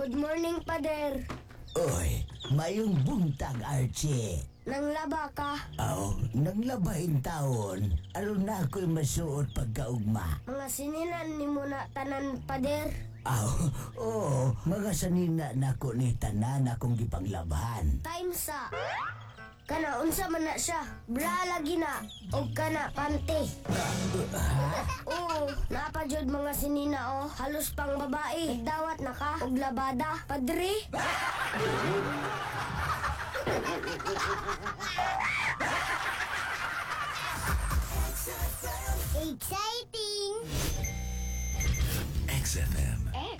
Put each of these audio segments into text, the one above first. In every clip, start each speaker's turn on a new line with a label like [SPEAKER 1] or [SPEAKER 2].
[SPEAKER 1] Good morning, Pader.
[SPEAKER 2] Oy, mayong buntag, Archie.
[SPEAKER 1] Nanglaba ka.
[SPEAKER 2] Nanglabahin taon. Aron na ako'y masuot pagkaugma.
[SPEAKER 1] Mga sinilan ni mo na tanan, Pader.
[SPEAKER 2] Mga sanina na ko ni tanan akong gipanglabhan.
[SPEAKER 1] Time sa. Kana unsa man na siya. Bra lagi na. O kana panty. Oo, napadyod mga sinina halos pang babae. Nagdawat na ka og labada, Padre. Exciting!
[SPEAKER 3] XFM.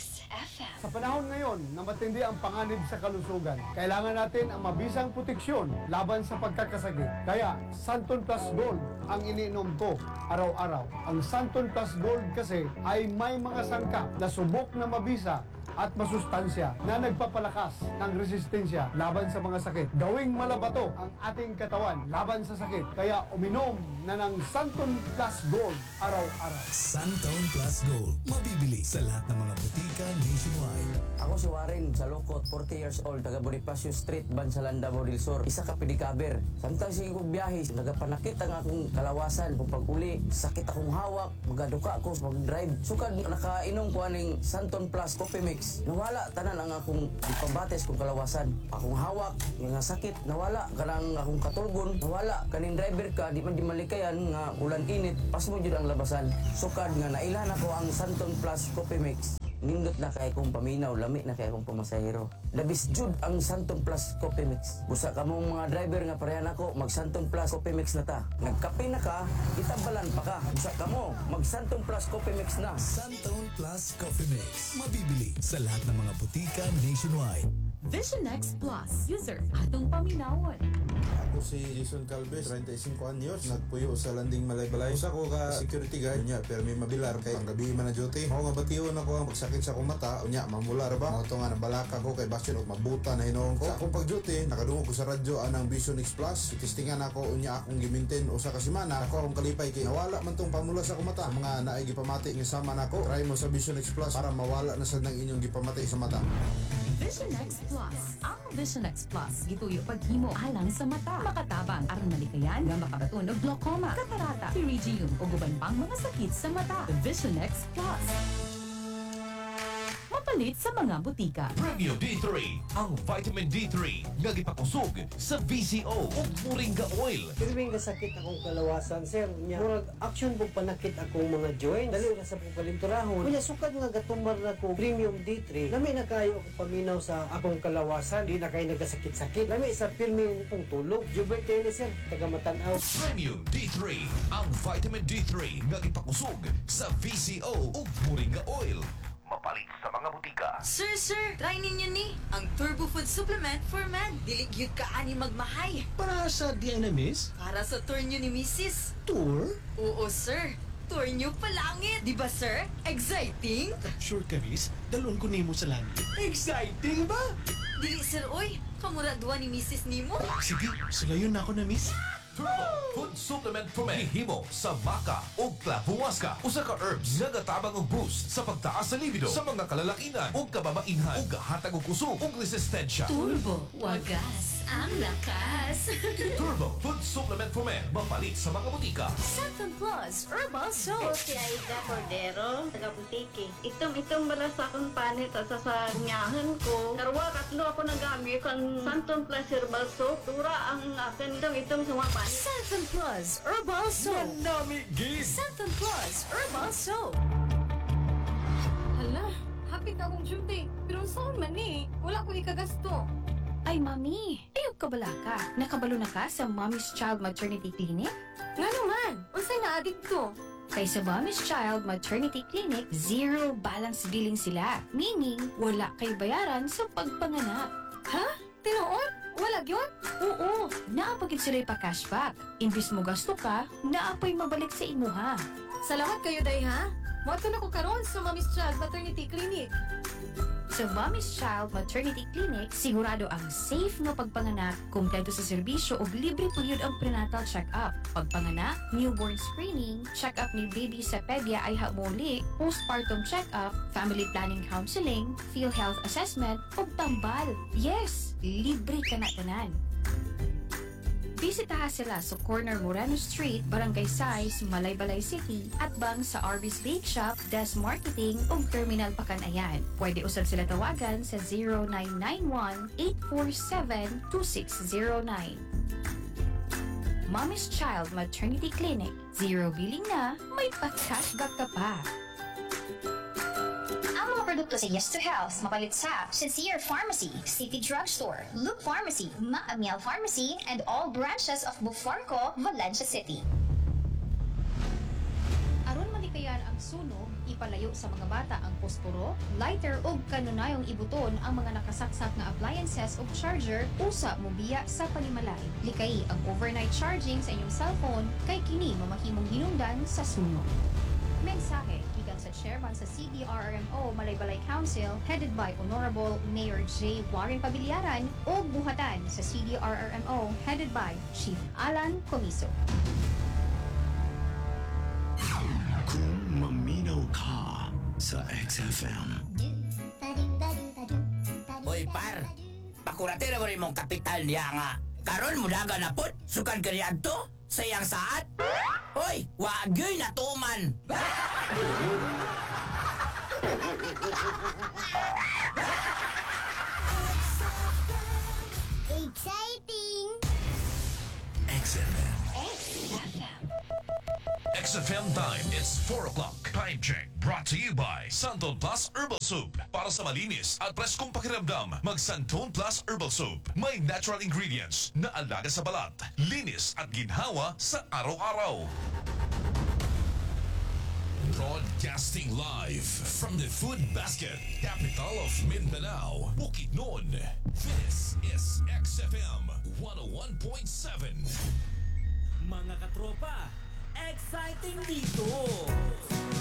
[SPEAKER 4] Sa panahon ngayon na matindi ang panganib sa kalusugan, kailangan natin ang mabisang proteksyon laban sa pagkakasakit. Kaya, Santon Plus Gold ang iniinom ko araw-araw. Ang Santon Plus Gold kasi ay may mga sangkap na subok na mabisa at masustansya na nagpapalakas ng resistensya laban sa mga sakit. Gawing malabato ang ating katawan laban sa sakit. Kaya uminom na ng Santon Plus Gold araw-araw.
[SPEAKER 3] Santon Plus Gold. Mabibili sa lahat ng mga butika nationwide.
[SPEAKER 5] Ako si Warren Salukot, 40 years old, taga Bonifacio Street, Bansalanda, Bodil Sur. Isa ka pedikaber. Samtang sige kong biyahe, nagapanakit ang akong kalawasan. Kung pag-uli, sakit akong hawak, magaduka ako sa mag-drive. Sukad, nakainom ko aning Santon Plus Coffee Mix. Nawala, tanan ang akong ipabates kong kalawasan. Akong hawak, nga sakit, nawala. Kanang akong katulgon, nawala. Kaning driver ka, di man di malikayan, nga ulan init, pas mo dyan ang labasan. Sukad nga, nailan ako ang Santon Plus Coffee Mix. Nindot na kay kong paminaw, lami na kay kong pamasahero. Labis jud ang Santon Plus Coffee Mix. Busa ka mong mga driver nga parehan ako, mag Santon Plus Coffee Mix na ta. Nagkape na ka, itabalan pa ka. Busa ka mo, mag Santon Plus Coffee Mix na.
[SPEAKER 3] Santon Plus Coffee Mix. Mabibili sa lahat ng mga butika nationwide.
[SPEAKER 6] Vision X Plus. User, atong paminawon.
[SPEAKER 7] Ako si Jason Calves, 35 anyos, nagpuyo sa landing Malaybalay. Usa ko ka security guard niya, pero may mabilar kay ang gabi man na duty. Ako nga batiyon ako ang magsakit sa akong mata, unya mamular ba? Mga nga nabalaka ko kay basyon og mabuta na hinoong ko. Sa akong pag-duty, nakadungog ko sa radyo anang Vision X Plus. Itistingan ako unya akong gimintin usa ka semana. Ako akong kalipay kay nawala man tong pamula sa akong mata. Mga naay gipamati nga sama nako. Try mo sa Vision X Plus para mawala na sad nang inyong gipamati sa mata.
[SPEAKER 6] Vision X Plus. Ang Vision X Plus, gituyo paghimo alang sa mata. Makatabang, aron malikayan, nga makabaton og glaucoma, katarata, pterygium, o guban pang mga sakit sa mata. Vision X Plus. Mapalit sa mga butika.
[SPEAKER 8] Premium D3, ang vitamin D3 nga gipakusog sa VCO ug Moringa Oil.
[SPEAKER 9] Pirming kasakit akong kalawasan, sir. Nya murag action po panakit akong mga joints. Dali ka sa pagpalinturahon. Kunya sukad nga gatumbar na ko Premium D3. Lami na kayo ako paminaw sa akong kalawasan. Di na kayo nagkasakit-sakit. Lami sa pirming pong tulog. Jubert kayo sir. Taga Matanaw.
[SPEAKER 8] Premium D3, ang vitamin D3 nga gipakusog sa VCO ug Moringa Oil. Mapalit sa mga butika.
[SPEAKER 10] Sir, try ninyo ni ang Turbo Food Supplement for Men. Dili gyud ka ani magmahay.
[SPEAKER 11] Para sa di ay na miss?
[SPEAKER 10] Para sa tour nyo ni Mrs.
[SPEAKER 11] Tour?
[SPEAKER 10] Oo, sir. Tour nyo palangit. Di ba, sir? Exciting?
[SPEAKER 11] Sure ka, miss? Dalon ko nimo sa langit. Exciting ba?
[SPEAKER 10] Dili, sir, oy. Kamuraduan ni Mrs. Nimo.
[SPEAKER 11] Sige, sagayon na ako na, miss.
[SPEAKER 8] Turbo Food Supplement for Men. Himo sa maca o klabuwaska. Usa ka herbs nga gatabang og boost sa pagtaas sa libido sa mga kalalakinan ug kababainhan ug hatag og kusog ug resistensya.
[SPEAKER 6] Turbo, wagas, ang lakas.
[SPEAKER 8] Turbo Food Supplement for Men. Mapalit sa mga butika.
[SPEAKER 6] Santon Plus Herbal Soap.
[SPEAKER 12] Si Aida Cordero, taga Butiki. Itong bala sa akong panit at sa nyahan ko. Karwa, katlo ako nagamit ang Santon Plus Herbal Soap. Dura ang akin itong sa mga panit.
[SPEAKER 6] Santon Plus Herbal Soap.
[SPEAKER 11] Manami, gis!
[SPEAKER 6] Santon Plus Herbal Soap.
[SPEAKER 13] Hala, hapit na akong duty. Pero saan man wala ko ikagasto.
[SPEAKER 14] Ay, Mami, ayog ka bala ka. Nakabalo na ka sa Mommy's Child Maternity Clinic?
[SPEAKER 13] Nga naman, unsay na adik ko?
[SPEAKER 14] Kay sa Mommy's Child Maternity Clinic, zero balance billing sila. Meaning, wala kay bayaran sa pagpanganak.
[SPEAKER 13] Ha? Tinuod? Wala yun?
[SPEAKER 14] Oo, naapagin sila pa cashback. Imbis mo gasto ka, naapay mabalik sa imuha.
[SPEAKER 13] Salamat kayo, day, ha? Mato na ko karon sa Mommy's Child Maternity Clinic.
[SPEAKER 14] Sa Mommy's Child Maternity Clinic, sigurado ang safe nga pagpanganak, kumpleto sa serbisyo ug libre puyod ang prenatal check-up. Pagpanganak, newborn screening, check-up ni baby sa pedya ay hamuli, postpartum check-up, family planning counseling, field health assessment, ug tambal. Yes, libre ka na tanan. Bisitaha sila sa corner Moreno Street, Barangay Sais, Malaybalay City, at bang sa Arby's Bake Shop, Des Marketing ug Terminal Pakanayan. Pwede usab sila tawagan sa 0991-847-2609. Mommy's Child Maternity Clinic. Zero billing na, may pagkasgag ka pa.
[SPEAKER 15] Ang mga produkto sa Yes to Health mapalit sa Sincere Pharmacy, City Drugstore, Loop Pharmacy, Maamial Pharmacy, and all branches of Bufarco, Valencia City.
[SPEAKER 14] Aron malikayan ang sunog, ipalayo sa mga bata ang posporo, lighter ug kanunayong ibuton ang mga nakasaksak na appliances ug charger usa mobiya sa panimalay. Likay ang overnight charging sa inyong cellphone kay kini mamahimong hinungdan sa sunog. Mensahe gikan sa chairman sa CDRRMO Malaybalay Council headed by Honorable Mayor J. Warren Pabiliaran ug buhatan sa CDRRMO headed by Chief Alan Comiso.
[SPEAKER 11] Kung maminaw ka sa XFM.
[SPEAKER 2] Hoy par, pakurate na mo rin mong kapital niya nga. Karon mo daga na pot, sukan ka niya to, sayang saat. Hoy, wagyoy na tuman.
[SPEAKER 1] Exciting!
[SPEAKER 11] XFM.
[SPEAKER 8] XFM time, it's 4 o'clock. Time check, brought to you by Santon Plus Herbal Soup. Para sa malinis at preskong pakiramdam, mag Santon Plus Herbal Soup. May natural ingredients na alaga sa balat, linis at ginhawa sa araw-araw. Broadcasting live from the Food Basket, capital of Mindanao, Bukidnon. This is XFM 101.7.
[SPEAKER 16] Mga katropa, exciting dito!